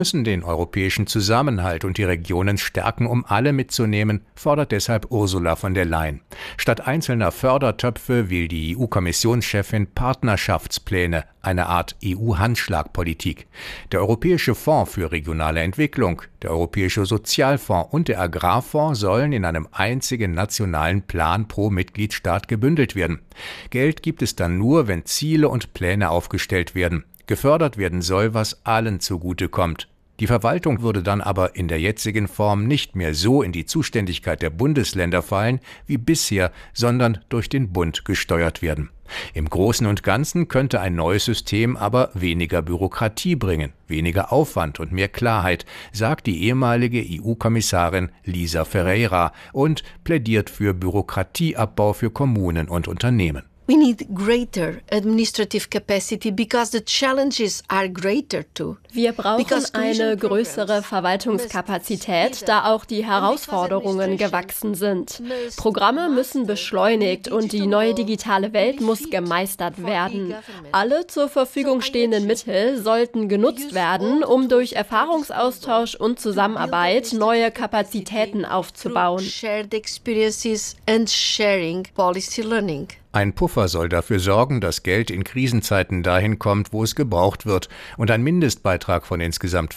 Müssen den europäischen Zusammenhalt und die Regionen stärken, um alle mitzunehmen, fordert deshalb Ursula von der Leyen. Statt einzelner Fördertöpfe will die EU-Kommissionschefin Partnerschaftspläne, eine Art EU-Handschlagpolitik. Der Europäische Fonds für regionale Entwicklung, der Europäische Sozialfonds und der Agrarfonds sollen in einem einzigen nationalen Plan pro Mitgliedstaat gebündelt werden. Geld gibt es dann nur, wenn Ziele und Pläne aufgestellt werden. Gefördert werden soll, was allen zugutekommt. Die Verwaltung würde dann aber in der jetzigen Form nicht mehr so in die Zuständigkeit der Bundesländer fallen wie bisher, sondern durch den Bund gesteuert werden. Im Großen und Ganzen könnte ein neues System aber weniger Bürokratie bringen, weniger Aufwand und mehr Klarheit, sagt die ehemalige EU-Kommissarin Lisa Ferreira und plädiert für Bürokratieabbau für Kommunen und Unternehmen. We need greater administrative capacity because the challenges are greater too. Wir brauchen eine größere Verwaltungskapazität, da auch die Herausforderungen gewachsen sind. Programme müssen beschleunigt und die neue digitale Welt muss gemeistert werden. Alle zur Verfügung stehenden Mittel sollten genutzt werden, um durch Erfahrungsaustausch und Zusammenarbeit neue Kapazitäten aufzubauen. Shared experiences and sharing policy learning. Ein Puffer soll dafür sorgen, dass Geld in Krisenzeiten dahin kommt, wo es gebraucht wird. Und ein Mindestbeitrag von insgesamt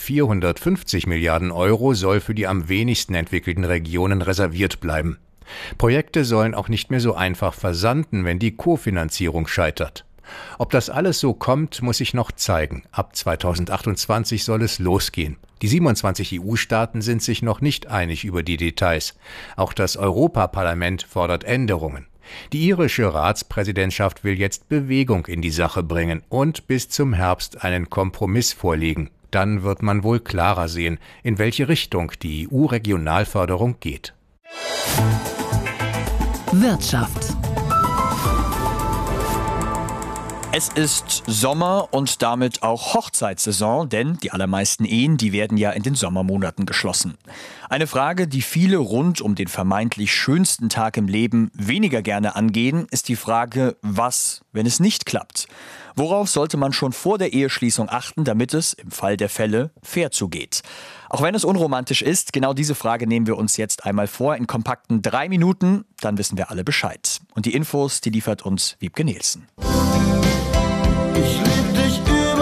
450 Milliarden Euro soll für die am wenigsten entwickelten Regionen reserviert bleiben. Projekte sollen auch nicht mehr so einfach versanden, wenn die Kofinanzierung scheitert. Ob das alles so kommt, muss sich noch zeigen. Ab 2028 soll es losgehen. Die 27 EU-Staaten sind sich noch nicht einig über die Details. Auch das Europaparlament fordert Änderungen. Die irische Ratspräsidentschaft will jetzt Bewegung in die Sache bringen und bis zum Herbst einen Kompromiss vorlegen. Dann wird man wohl klarer sehen, in welche Richtung die EU-Regionalförderung geht. Wirtschaft. Es ist Sommer und damit auch Hochzeitssaison, denn die allermeisten Ehen, die werden ja in den Sommermonaten geschlossen. Eine Frage, die viele rund um den vermeintlich schönsten Tag im Leben weniger gerne angehen, ist die Frage, was, wenn es nicht klappt? Worauf sollte man schon vor der Eheschließung achten, damit es im Fall der Fälle fair zugeht? Auch wenn es unromantisch ist, genau diese Frage nehmen wir uns jetzt einmal vor in kompakten 3 Minuten, dann wissen wir alle Bescheid. Und die Infos, die liefert uns Wiebke Nielsen. Ich lieb dich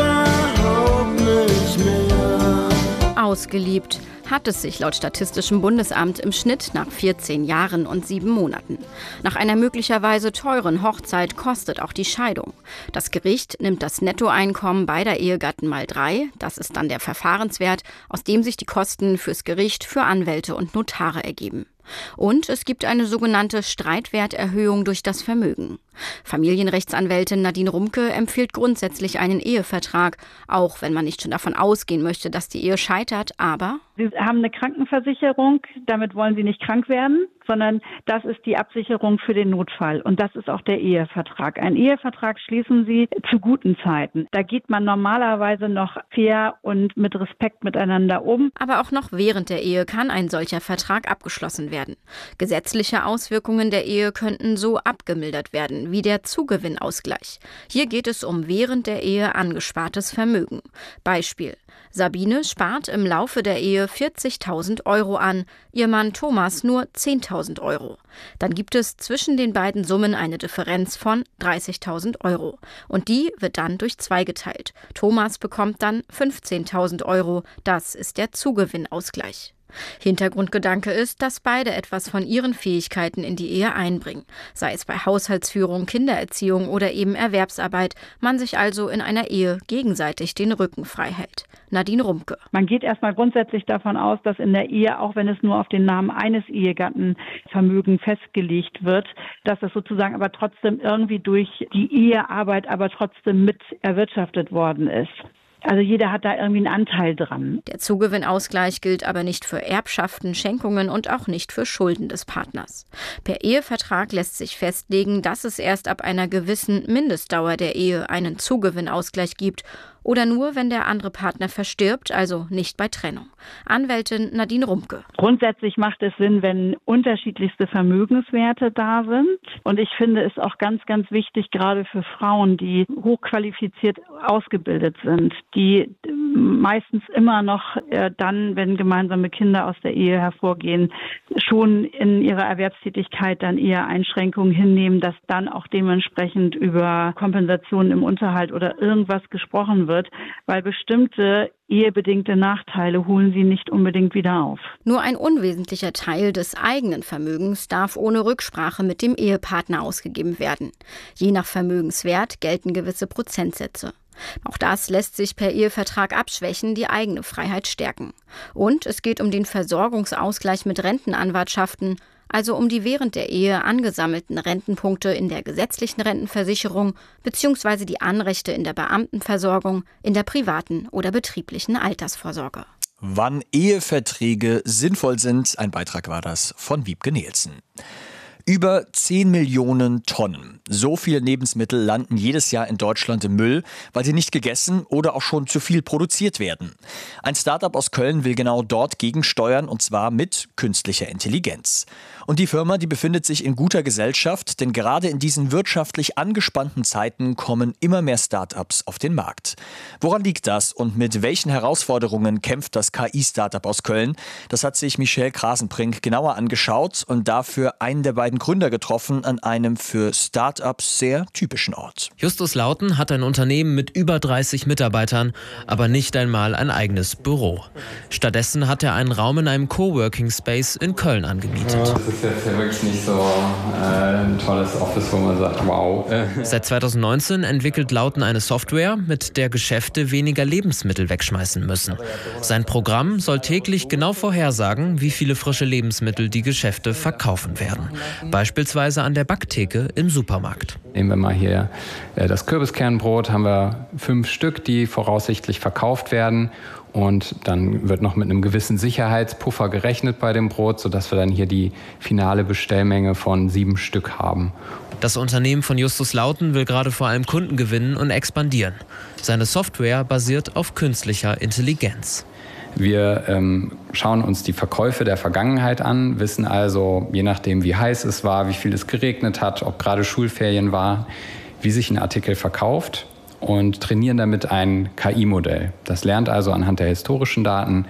überhaupt nicht mehr. Ausgeliebt hat es sich laut Statistischem Bundesamt im Schnitt nach 14 Jahren und 7 Monaten. Nach einer möglicherweise teuren Hochzeit kostet auch die Scheidung. Das Gericht nimmt das Nettoeinkommen beider Ehegatten mal 3, das ist dann der Verfahrenswert, aus dem sich die Kosten fürs Gericht, für Anwälte und Notare ergeben. Und es gibt eine sogenannte Streitwerterhöhung durch das Vermögen. Familienrechtsanwältin Nadine Rumke empfiehlt grundsätzlich einen Ehevertrag, auch wenn man nicht schon davon ausgehen möchte, dass die Ehe scheitert, aber Sie haben eine Krankenversicherung, damit wollen Sie nicht krank werden, sondern das ist die Absicherung für den Notfall und das ist auch der Ehevertrag. Einen Ehevertrag schließen Sie zu guten Zeiten. Da geht man normalerweise noch fair und mit Respekt miteinander um. Aber auch noch während der Ehe kann ein solcher Vertrag abgeschlossen werden. Gesetzliche Auswirkungen der Ehe könnten so abgemildert werden, wie der Zugewinnausgleich. Hier geht es um während der Ehe angespartes Vermögen. Beispiel: Sabine spart im Laufe der Ehe 40.000 Euro an, ihr Mann Thomas nur 10.000 Euro. Dann gibt es zwischen den beiden Summen eine Differenz von 30.000 Euro. Und die wird dann durch 2 geteilt. Thomas bekommt dann 15.000 Euro. Das ist der Zugewinnausgleich. Hintergrundgedanke ist, dass beide etwas von ihren Fähigkeiten in die Ehe einbringen. Sei es bei Haushaltsführung, Kindererziehung oder eben Erwerbsarbeit. Man sich also in einer Ehe gegenseitig den Rücken frei hält. Nadine Rumke. Man geht erstmal grundsätzlich davon aus, dass in der Ehe, auch wenn es nur auf den Namen eines Ehegatten Vermögen festgelegt wird, dass das sozusagen aber trotzdem irgendwie durch die Ehearbeit aber trotzdem mit erwirtschaftet worden ist. Also jeder hat da irgendwie einen Anteil dran. Der Zugewinnausgleich gilt aber nicht für Erbschaften, Schenkungen und auch nicht für Schulden des Partners. Per Ehevertrag lässt sich festlegen, dass es erst ab einer gewissen Mindestdauer der Ehe einen Zugewinnausgleich gibt oder nur, wenn der andere Partner verstirbt, also nicht bei Trennung. Anwältin Nadine Rumke. Grundsätzlich macht es Sinn, wenn unterschiedlichste Vermögenswerte da sind. Und ich finde es auch ganz, ganz wichtig, gerade für Frauen, die hochqualifiziert ausgebildet sind, die meistens immer noch dann, wenn gemeinsame Kinder aus der Ehe hervorgehen, schon in ihrer Erwerbstätigkeit dann eher Einschränkungen hinnehmen, dass dann auch dementsprechend über Kompensationen im Unterhalt oder irgendwas gesprochen wird, weil bestimmte ehebedingte Nachteile holen sie nicht unbedingt wieder auf. Nur ein unwesentlicher Teil des eigenen Vermögens darf ohne Rücksprache mit dem Ehepartner ausgegeben werden. Je nach Vermögenswert gelten gewisse Prozentsätze. Auch das lässt sich per Ehevertrag abschwächen, die eigene Freiheit stärken. Und es geht um den Versorgungsausgleich mit Rentenanwartschaften, also um die während der Ehe angesammelten Rentenpunkte in der gesetzlichen Rentenversicherung bzw. die Anrechte in der Beamtenversorgung, in der privaten oder betrieblichen Altersvorsorge. Wann Eheverträge sinnvoll sind, ein Beitrag war das von Wiebke Nielsen. Über 10 Millionen Tonnen. So viele Lebensmittel landen jedes Jahr in Deutschland im Müll, weil sie nicht gegessen oder auch schon zu viel produziert werden. Ein Startup aus Köln will genau dort gegensteuern, und zwar mit künstlicher Intelligenz. Und die Firma, die befindet sich in guter Gesellschaft, denn gerade in diesen wirtschaftlich angespannten Zeiten kommen immer mehr Startups auf den Markt. Woran liegt das und mit welchen Herausforderungen kämpft das KI-Startup aus Köln? Das hat sich Michelle Krasenbrink genauer angeschaut und dafür einen der beiden Gründer getroffen an einem für Startups sehr typischen Ort. Justus Lauten hat ein Unternehmen mit über 30 Mitarbeitern, aber nicht einmal ein eigenes Büro. Stattdessen hat er einen Raum in einem Coworking Space in Köln angemietet. Das ist jetzt ja wirklich nicht so ein tolles Office, wo man sagt, wow. Seit 2019 entwickelt Lauten eine Software, mit der Geschäfte weniger Lebensmittel wegschmeißen müssen. Sein Programm soll täglich genau vorhersagen, wie viele frische Lebensmittel die Geschäfte verkaufen werden. Beispielsweise an der Backtheke im Supermarkt. Nehmen wir mal hier das Kürbiskernbrot, haben wir 5 Stück, die voraussichtlich verkauft werden. Und dann wird noch mit einem gewissen Sicherheitspuffer gerechnet bei dem Brot, sodass wir dann hier die finale Bestellmenge von 7 Stück haben. Das Unternehmen von Justus Lauten will gerade vor allem Kunden gewinnen und expandieren. Seine Software basiert auf künstlicher Intelligenz. Wir schauen uns die Verkäufe der Vergangenheit an, wissen also, je nachdem wie heiß es war, wie viel es geregnet hat, ob gerade Schulferien war, wie sich ein Artikel verkauft und trainieren damit ein KI-Modell. Das lernt also anhand der historischen Daten,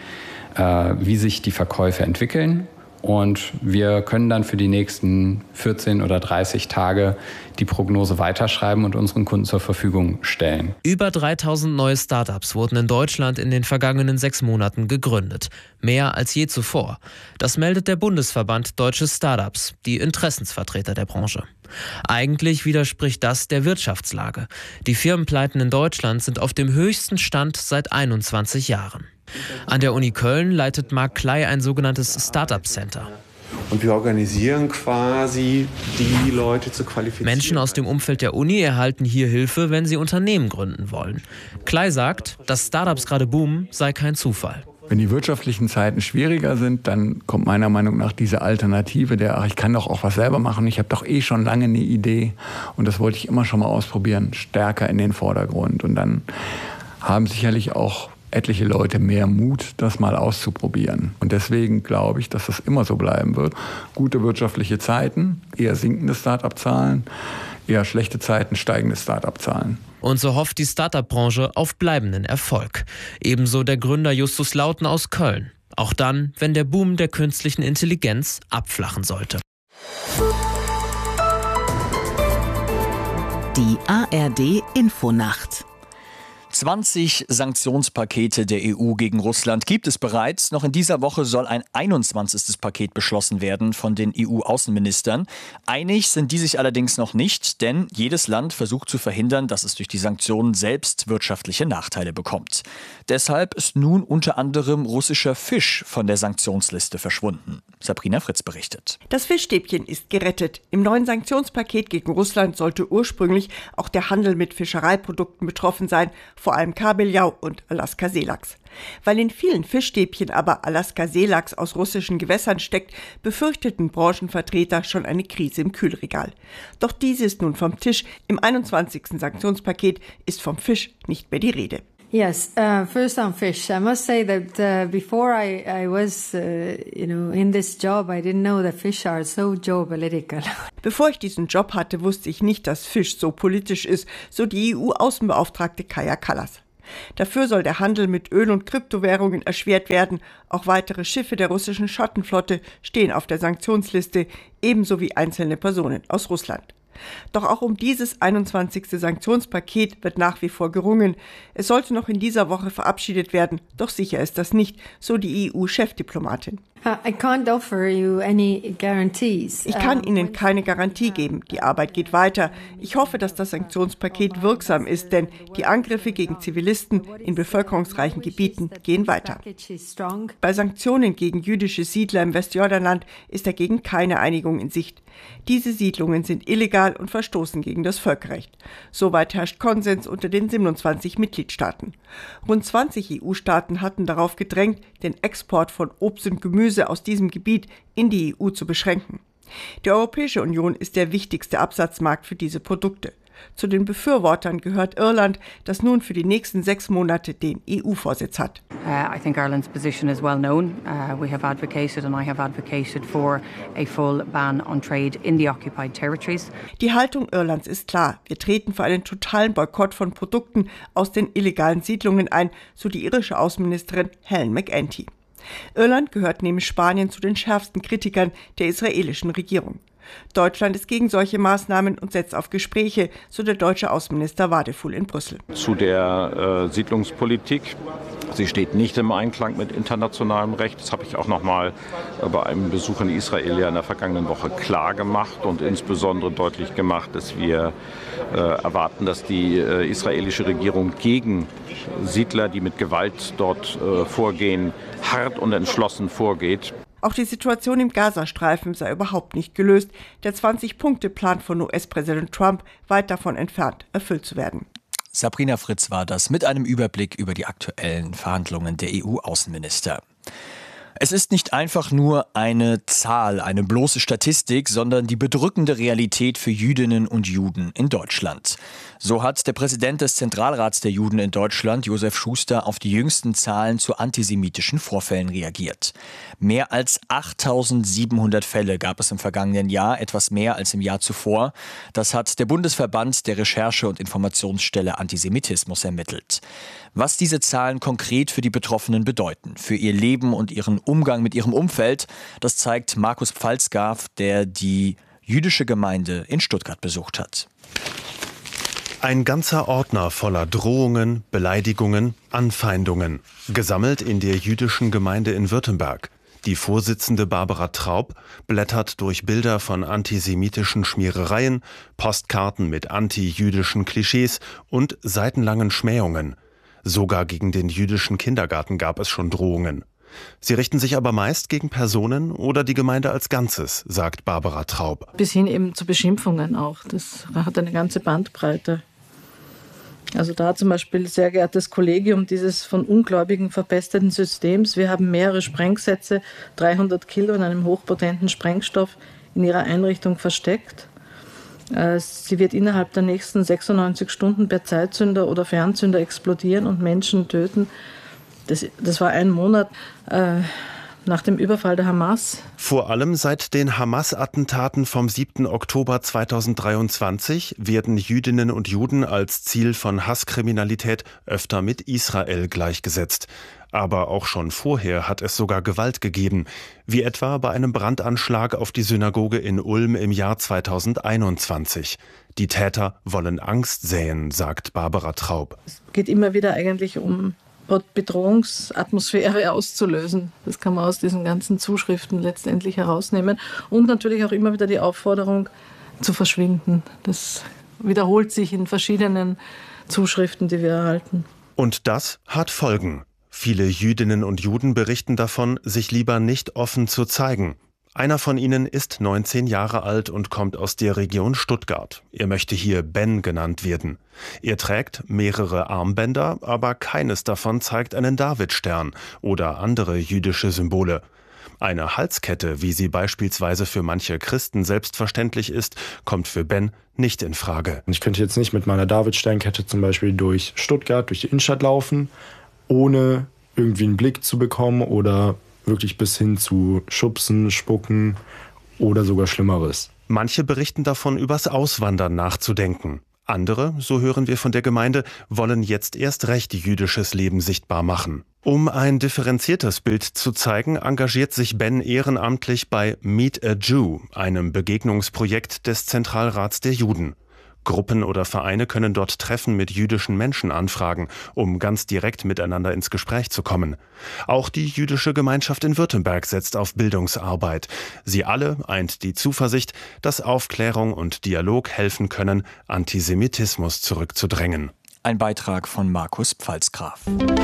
wie sich die Verkäufe entwickeln. Und wir können dann für die nächsten 14 oder 30 Tage die Prognose weiterschreiben und unseren Kunden zur Verfügung stellen. Über 3000 neue Startups wurden in Deutschland in den vergangenen 6 Monaten gegründet. Mehr als je zuvor. Das meldet der Bundesverband Deutsche Startups, die Interessensvertreter der Branche. Eigentlich widerspricht das der Wirtschaftslage. Die Firmenpleiten in Deutschland sind auf dem höchsten Stand seit 21 Jahren. An der Uni Köln leitet Marc Klei ein sogenanntes Startup Center. Und wir organisieren quasi die Leute zu qualifizieren. Menschen aus dem Umfeld der Uni erhalten hier Hilfe, wenn sie Unternehmen gründen wollen. Klei sagt, dass Startups gerade boomen, sei kein Zufall. Wenn die wirtschaftlichen Zeiten schwieriger sind, dann kommt meiner Meinung nach diese Alternative ich kann doch auch was selber machen. Ich habe doch schon lange eine Idee und das wollte ich immer schon mal ausprobieren, stärker in den Vordergrund. Und dann haben sicherlich auch etliche Leute mehr Mut, das mal auszuprobieren. Und deswegen glaube ich, dass das immer so bleiben wird. Gute wirtschaftliche Zeiten, eher sinkende Start-up-Zahlen, eher schlechte Zeiten, steigende Start-up-Zahlen. Und so hofft die Start-up-Branche auf bleibenden Erfolg. Ebenso der Gründer Justus Lauten aus Köln. Auch dann, wenn der Boom der künstlichen Intelligenz abflachen sollte. Die ARD-Infonacht. 20 Sanktionspakete der EU gegen Russland gibt es bereits. Noch in dieser Woche soll ein 21. Paket beschlossen werden von den EU-Außenministern. Einig sind die sich allerdings noch nicht, denn jedes Land versucht zu verhindern, dass es durch die Sanktionen selbst wirtschaftliche Nachteile bekommt. Deshalb ist nun unter anderem russischer Fisch von der Sanktionsliste verschwunden. Sabrina Fritz berichtet. Das Fischstäbchen ist gerettet. Im neuen Sanktionspaket gegen Russland sollte ursprünglich auch der Handel mit Fischereiprodukten betroffen sein, vor allem Kabeljau und Alaska-Seelachs. Weil in vielen Fischstäbchen aber Alaska-Seelachs aus russischen Gewässern steckt, befürchteten Branchenvertreter schon eine Krise im Kühlregal. Doch diese ist nun vom Tisch. Im 21. Sanktionspaket ist vom Fisch nicht mehr die Rede. Yes, first on fish. I must say that before I was, in this job, I didn't know that fish are so geopolitical. Bevor ich diesen Job hatte, wusste ich nicht, dass Fisch so politisch ist, so die EU-Außenbeauftragte Kaja Kallas. Dafür soll der Handel mit Öl- und Kryptowährungen erschwert werden. Auch weitere Schiffe der russischen Schottenflotte stehen auf der Sanktionsliste, ebenso wie einzelne Personen aus Russland. Doch auch um dieses 21. Sanktionspaket wird nach wie vor gerungen. Es sollte noch in dieser Woche verabschiedet werden, doch sicher ist das nicht, so die EU-Chefdiplomatin. I can't offer you any guarantees. Ich kann Ihnen keine Garantie geben. Die Arbeit geht weiter. Ich hoffe, dass das Sanktionspaket wirksam ist, denn die Angriffe gegen Zivilisten in bevölkerungsreichen Gebieten gehen weiter. Bei Sanktionen gegen jüdische Siedler im Westjordanland ist dagegen keine Einigung in Sicht. Diese Siedlungen sind illegal und verstoßen gegen das Völkerrecht. Soweit herrscht Konsens unter den 27 Mitgliedstaaten. Rund 20 EU-Staaten hatten darauf gedrängt, den Export von Obst und Gemüse aus diesem Gebiet in die EU zu beschränken. Die Europäische Union ist der wichtigste Absatzmarkt für diese Produkte. Zu den Befürwortern gehört Irland, das nun für die nächsten 6 Monate den EU-Vorsitz hat. I think Ireland's position is well known. We have advocated and I have advocated for a full ban on trade in the occupied territories. Die Haltung Irlands ist klar. Wir treten für einen totalen Boykott von Produkten aus den illegalen Siedlungen ein, so die irische Außenministerin Helen McEntee. Irland gehört neben Spanien zu den schärfsten Kritikern der israelischen Regierung. Deutschland ist gegen solche Maßnahmen und setzt auf Gespräche, so der deutsche Außenminister Wadefuhl in Brüssel. Zu der Siedlungspolitik. Sie steht nicht im Einklang mit internationalem Recht. Das habe ich auch noch mal bei einem Besuch in Israel in der vergangenen Woche klar gemacht und insbesondere deutlich gemacht, dass wir erwarten, dass die israelische Regierung gegen Siedler, die mit Gewalt dort vorgehen, hart und entschlossen vorgeht. Auch die Situation im Gazastreifen sei überhaupt nicht gelöst. Der 20-Punkte-Plan von US-Präsident Trump weit davon entfernt, erfüllt zu werden. Sabrina Fritz war das mit einem Überblick über die aktuellen Verhandlungen der EU-Außenminister. Es ist nicht einfach nur eine Zahl, eine bloße Statistik, sondern die bedrückende Realität für Jüdinnen und Juden in Deutschland. So hat der Präsident des Zentralrats der Juden in Deutschland, Josef Schuster, auf die jüngsten Zahlen zu antisemitischen Vorfällen reagiert. Mehr als 8.700 Fälle gab es im vergangenen Jahr, etwas mehr als im Jahr zuvor. Das hat der Bundesverband der Recherche- und Informationsstelle Antisemitismus ermittelt. Was diese Zahlen konkret für die Betroffenen bedeuten, für ihr Leben und ihren Umgang mit ihrem Umfeld, das zeigt Markus Pfalzgraf, der die jüdische Gemeinde in Stuttgart besucht hat. Ein ganzer Ordner voller Drohungen, Beleidigungen, Anfeindungen, gesammelt in der jüdischen Gemeinde in Württemberg. Die Vorsitzende Barbara Traub blättert durch Bilder von antisemitischen Schmierereien, Postkarten mit anti-jüdischen Klischees und seitenlangen Schmähungen. Sogar gegen den jüdischen Kindergarten gab es schon Drohungen. Sie richten sich aber meist gegen Personen oder die Gemeinde als Ganzes, sagt Barbara Traub. Bis hin eben zu Beschimpfungen auch. Das hat eine ganze Bandbreite. Also da zum Beispiel, sehr geehrtes Kollegium dieses von Ungläubigen verpesteten Systems. Wir haben mehrere Sprengsätze, 300 Kilo in einem hochpotenten Sprengstoff in ihrer Einrichtung versteckt. Sie wird innerhalb der nächsten 96 Stunden per Zeitzünder oder Fernzünder explodieren und Menschen töten. Das war ein Monat nach dem Überfall der Hamas. Vor allem seit den Hamas-Attentaten vom 7. Oktober 2023 werden Jüdinnen und Juden als Ziel von Hasskriminalität öfter mit Israel gleichgesetzt. Aber auch schon vorher hat es sogar Gewalt gegeben, wie etwa bei einem Brandanschlag auf die Synagoge in Ulm im Jahr 2021. Die Täter wollen Angst säen, sagt Barbara Traub. Es geht immer wieder eigentlich um Bedrohungsatmosphäre auszulösen. Das kann man aus diesen ganzen Zuschriften letztendlich herausnehmen. Und natürlich auch immer wieder die Aufforderung zu verschwinden. Das wiederholt sich in verschiedenen Zuschriften, die wir erhalten. Und das hat Folgen. Viele Jüdinnen und Juden berichten davon, sich lieber nicht offen zu zeigen. Einer von ihnen ist 19 Jahre alt und kommt aus der Region Stuttgart. Er möchte hier Ben genannt werden. Er trägt mehrere Armbänder, aber keines davon zeigt einen Davidstern oder andere jüdische Symbole. Eine Halskette, wie sie beispielsweise für manche Christen selbstverständlich ist, kommt für Ben nicht in Frage. Ich könnte jetzt nicht mit meiner Davidsteinkette zum Beispiel durch Stuttgart, durch die Innenstadt laufen, ohne irgendwie einen Blick zu bekommen oder wirklich bis hin zu Schubsen, Spucken oder sogar Schlimmeres. Manche berichten davon, übers Auswandern nachzudenken. Andere, so hören wir von der Gemeinde, wollen jetzt erst recht jüdisches Leben sichtbar machen. Um ein differenziertes Bild zu zeigen, engagiert sich Ben ehrenamtlich bei Meet a Jew, einem Begegnungsprojekt des Zentralrats der Juden. Gruppen oder Vereine können dort Treffen mit jüdischen Menschen anfragen, um ganz direkt miteinander ins Gespräch zu kommen. Auch die jüdische Gemeinschaft in Württemberg setzt auf Bildungsarbeit. Sie alle eint die Zuversicht, dass Aufklärung und Dialog helfen können, Antisemitismus zurückzudrängen. Ein Beitrag von Markus Pfalzgraf.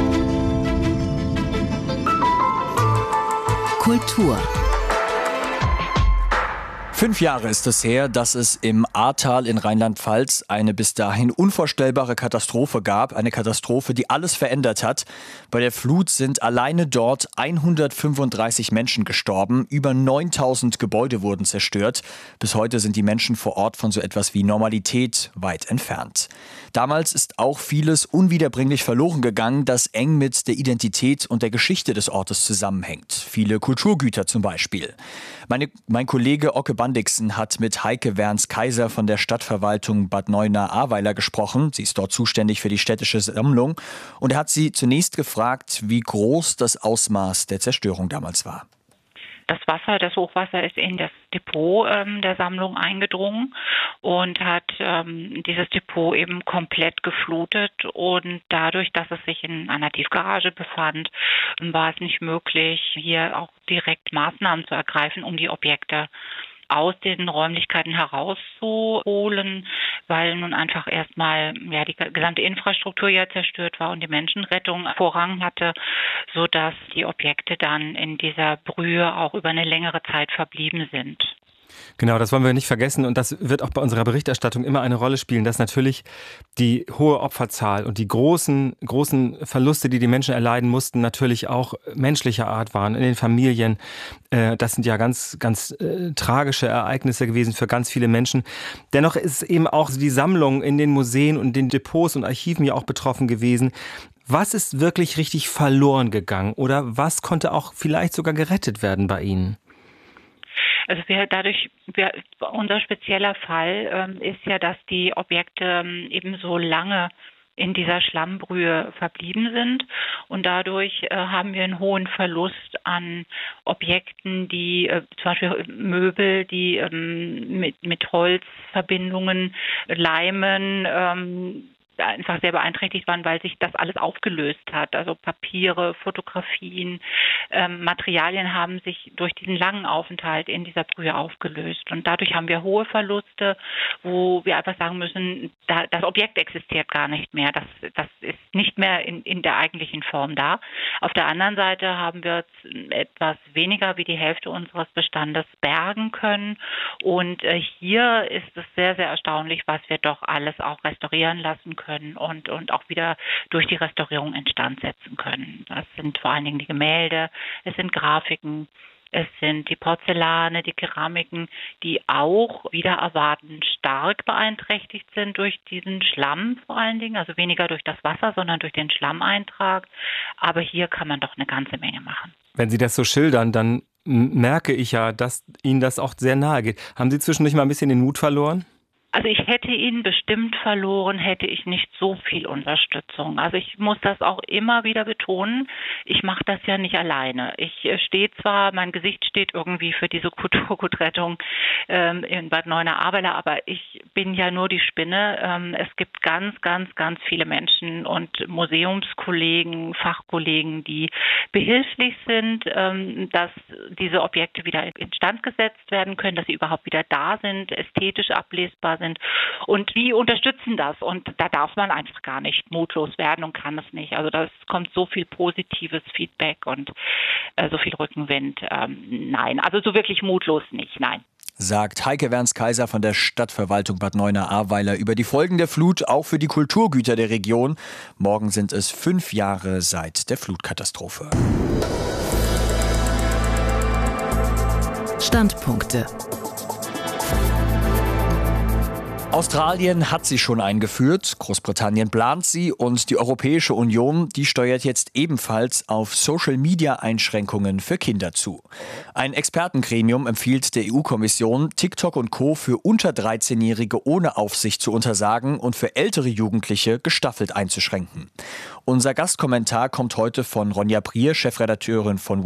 Kultur. 5 Jahre ist es her, dass es im Ahrtal in Rheinland-Pfalz eine bis dahin unvorstellbare Katastrophe gab. Eine Katastrophe, die alles verändert hat. Bei der Flut sind alleine dort 135 Menschen gestorben. Über 9000 Gebäude wurden zerstört. Bis heute sind die Menschen vor Ort von so etwas wie Normalität weit entfernt. Damals ist auch vieles unwiederbringlich verloren gegangen, das eng mit der Identität und der Geschichte des Ortes zusammenhängt. Viele Kulturgüter zum Beispiel. Mein Kollege Ocke Bandixen hat mit Heike Werns-Kaiser von der Stadtverwaltung Bad Neuenahr-Ahrweiler gesprochen. Sie ist dort zuständig für die städtische Sammlung. Und er hat sie zunächst gefragt, wie groß das Ausmaß der Zerstörung damals war. Das Hochwasser ist in das Depot der Sammlung eingedrungen und hat dieses Depot eben komplett geflutet. Und dadurch, dass es sich in einer Tiefgarage befand, war es nicht möglich, hier auch direkt Maßnahmen zu ergreifen, um die Objekte aus den Räumlichkeiten herauszuholen, weil nun einfach erstmal die gesamte Infrastruktur ja zerstört war und die Menschenrettung Vorrang hatte, sodass die Objekte dann in dieser Brühe auch über eine längere Zeit verblieben sind. Genau, das wollen wir nicht vergessen und das wird auch bei unserer Berichterstattung immer eine Rolle spielen, dass natürlich die hohe Opferzahl und die großen Verluste, die die Menschen erleiden mussten, natürlich auch menschlicher Art waren in den Familien. Das sind ja ganz tragische Ereignisse gewesen für ganz viele Menschen. Dennoch ist eben auch die Sammlung in den Museen und den Depots und Archiven ja auch betroffen gewesen. Was ist wirklich richtig verloren gegangen oder was konnte auch vielleicht sogar gerettet werden bei Ihnen? Also unser spezieller Fall ist ja, dass die Objekte eben so lange in dieser Schlammbrühe verblieben sind und dadurch haben wir einen hohen Verlust an Objekten, die zum Beispiel Möbel, die mit Holzverbindungen, Leimen, einfach sehr beeinträchtigt waren, weil sich das alles aufgelöst hat. Also Papiere, Fotografien, Materialien haben sich durch diesen langen Aufenthalt in dieser Brühe aufgelöst. Und dadurch haben wir hohe Verluste, wo wir einfach sagen müssen, das Objekt existiert gar nicht mehr. Das ist nicht mehr in der eigentlichen Form da. Auf der anderen Seite haben wir etwas weniger wie die Hälfte unseres Bestandes bergen können. Und hier ist es sehr, sehr erstaunlich, was wir doch alles auch restaurieren lassen können und auch wieder durch die Restaurierung instand setzen können. Das sind vor allen Dingen die Gemälde, es sind Grafiken, es sind die Porzellane, die Keramiken, die auch wieder erwarten stark beeinträchtigt sind durch diesen Schlamm vor allen Dingen, also weniger durch das Wasser, sondern durch den Schlammeintrag. Aber hier kann man doch eine ganze Menge machen. Wenn Sie das so schildern, dann merke ich ja, dass Ihnen das auch sehr nahe geht. Haben Sie zwischendurch mal ein bisschen den Mut verloren? Also ich hätte ihn bestimmt verloren, hätte ich nicht so viel Unterstützung. Also ich muss das auch immer wieder betonen. Ich mache das ja nicht alleine. Ich stehe zwar, mein Gesicht steht irgendwie für diese Kulturgutrettung in Bad Neuenahr-Ahrweiler, aber ich bin ja nur die Spinne. Es gibt ganz, ganz, ganz viele Menschen und Museumskollegen, Fachkollegen, die behilflich sind, dass diese Objekte wieder instand gesetzt werden können, dass sie überhaupt wieder da sind, ästhetisch ablesbar sind und die unterstützen das und da darf man einfach gar nicht mutlos werden und kann es nicht. Also da kommt so viel positives Feedback und so viel Rückenwind. Nein, also so wirklich mutlos nicht, nein. Sagt Heike Werns-Kaiser von der Stadtverwaltung Bad Neuenahr-Ahrweiler über die Folgen der Flut, auch für die Kulturgüter der Region. Morgen sind es 5 Jahre seit der Flutkatastrophe. Standpunkte. Australien hat sie schon eingeführt, Großbritannien plant sie und die Europäische Union, die steuert jetzt ebenfalls auf Social-Media-Einschränkungen für Kinder zu. Ein Expertengremium empfiehlt der EU-Kommission, TikTok und Co. für unter 13-Jährige ohne Aufsicht zu untersagen und für ältere Jugendliche gestaffelt einzuschränken. Unser Gastkommentar kommt heute von Ronja Brier, Chefredakteurin von